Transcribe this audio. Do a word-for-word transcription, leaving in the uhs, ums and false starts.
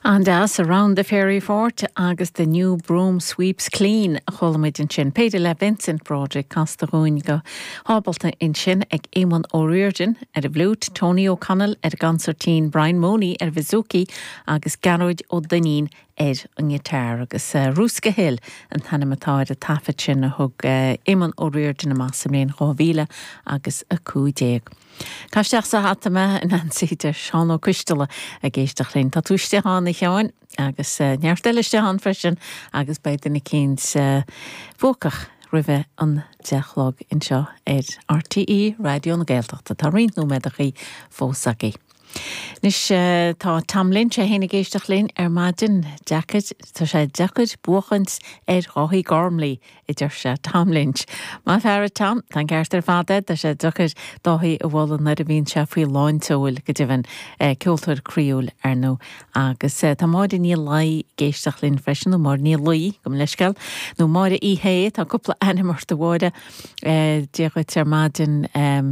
And as around the ferry fort, agus the new broom sweeps clean, Cholmid in sin. Peter le Vincent project Costa Rúniga, Hábalta in sin ag Éamon O'Riordan, ar a bhlút, Tony O'Connell, ar a gancertín, Brian Mooney, ar Vizuki, agus Garrod O'Danin, ar an gitar, agus uh, Rúsca Hill, an tanamatá a tafet sin a hug uh, Éamon O'Riordan a masamléin Rávíle, agus a cúdéag. Caisteach sa hatama in ansíte Seán Ó Cuistela a géisteach linn tá túiste hána cheáin agus uh, neartdeiliste hán freisin agus beidir na cíns uh, fócach ribh an deachlog in seo ar R T E Radio na Gaeltachta tá riont nó medachaí fósaí. Nis uh, tá Tam Lynch a héna géisteach linn ar maidin jacket tá sé jacket buchans ar ráthí gormlí idir se Tam Lynch. Má fear Tam, tá ceart ar fada tá sé jacket dóthaí a bhlan na a bhín se faoi láintóil go dtíhann uh, cultúr críúil ar nó agus uh, tá máidir ní lai géisteach linn freisin nó mar ní luí gom leiscail nó máidir í hé tá cúpla animar do bháide uh, díochait ar maidin um,